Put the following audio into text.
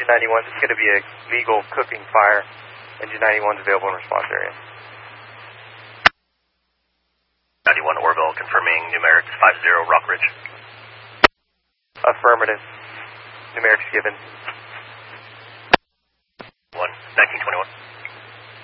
91. It's going to be a legal cooking fire. Engine 91 is available in response area. 91 Orville confirming numerics 50 Rockridge. Affirmative. Numerics given.